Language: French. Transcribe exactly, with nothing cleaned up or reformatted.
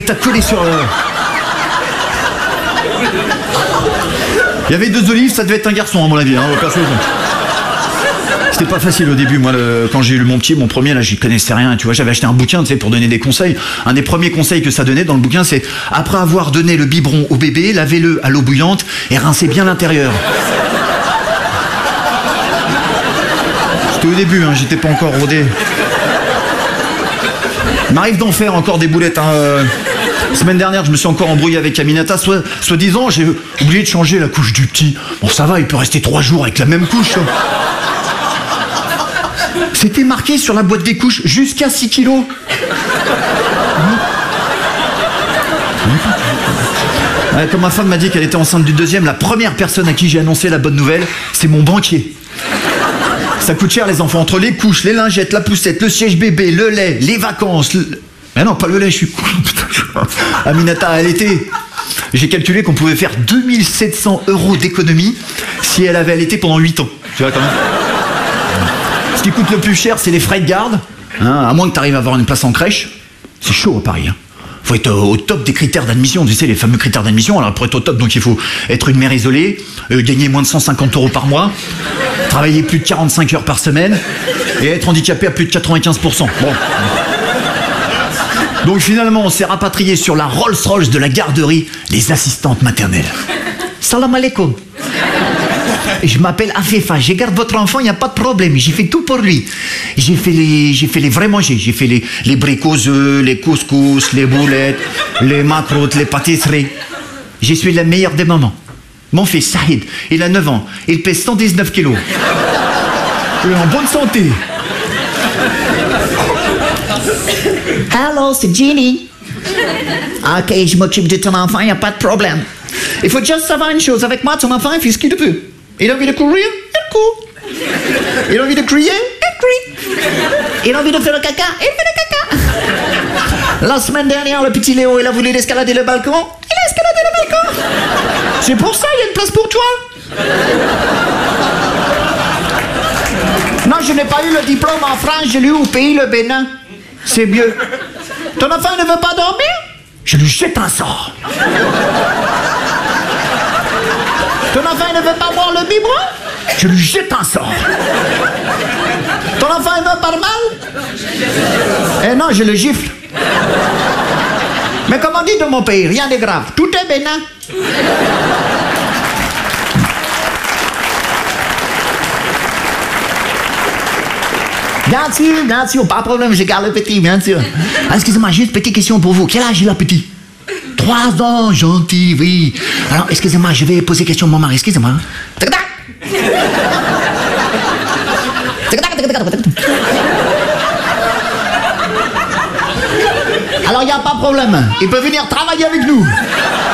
T'as collé sur... Euh... Il y avait deux olives, ça devait être un garçon à mon avis, hein, perso. C'était pas facile au début, moi, le, quand j'ai eu mon petit, mon premier, là, j'y connaissais rien, tu vois, j'avais acheté un bouquin, tu sais, pour donner des conseils. Un des premiers conseils que ça donnait dans le bouquin, c'est après avoir donné le biberon au bébé, lavez-le à l'eau bouillante et rincez bien l'intérieur. C'était au début, hein, j'étais pas encore rodé. Il m'arrive d'en faire encore des boulettes, hein. Euh... La semaine dernière, je me suis encore embrouillé avec Aminata, soit, soi-disant, j'ai oublié de changer la couche du petit. Bon, ça va, il peut rester trois jours avec la même couche. C'était marqué sur la boîte des couches, jusqu'à six kilos. Ouais, comme ma femme m'a dit qu'elle était enceinte du deuxième, la première personne à qui j'ai annoncé la bonne nouvelle, c'est mon banquier. Ça coûte cher, les enfants, entre les couches, les lingettes, la poussette, le siège bébé, le lait, les vacances... Le... Mais non, pas le lait, je suis con. Aminata a allaité. J'ai calculé qu'on pouvait faire deux mille sept cents euros d'économie si elle avait allaité pendant huit ans. Tu vois, quand même. Ce qui coûte le plus cher, c'est les frais de garde. Hein, à moins que tu arrives à avoir une place en crèche. C'est chaud à Paris. Hein. Faut être au top des critères d'admission. Tu sais, les fameux critères d'admission. Alors, pour être au top, donc, il faut être une mère isolée, euh, gagner moins de cent cinquante euros par mois, travailler plus de quarante-cinq heures par semaine et être handicapé à plus de quatre-vingt-quinze pour cent. Bon. Donc finalement, on s'est rapatrié sur la Rolls-Royce de la garderie, les assistantes maternelles. Salam alaikum. Je m'appelle Afefa, je garde votre enfant, il n'y a pas de problème, j'ai fait tout pour lui. J'ai fait les, j'ai fait les vrais manger, j'ai fait les, les briques œufs, les couscous, les boulettes, les macroutes, les pâtisseries. Je suis la meilleure des mamans. Mon fils, Saïd, il a neuf ans, il pèse cent dix-neuf kilos. Il est en bonne santé. Allô, c'est Ginny. Ok, je m'occupe de ton enfant, il n'y a pas de problème. Il faut juste savoir une chose, avec moi, ton enfant, il fait ce qu'il veut. Il a envie de courir, il court. Il a envie de crier, il crie. Il a envie de faire le caca, il fait le caca. La semaine dernière, le petit Léo, il a voulu escalader le balcon, il a escaladé le balcon. C'est pour ça, il y a une place pour toi. Non, je n'ai pas eu le diplôme en France, je l'ai eu au pays, le Bénin. C'est mieux. Ton enfant ne veut pas dormir? Je lui jette un sort. Ton enfant ne veut pas boire le biberon? Je lui jette un sort. Ton enfant ne veut pas de mal? Eh non, je le gifle. Mais comme on dit dans mon pays, rien de grave. Tout est bénin. Bien sûr, bien sûr, pas de problème, je garde le petit, bien sûr. Ah, excusez-moi, juste petite question pour vous. Quel âge il a, petit? Trois ans, gentil, oui. Alors, excusez-moi, je vais poser question à mon mari, excusez-moi. Alors, il n'y a pas de problème. Il peut venir travailler avec nous.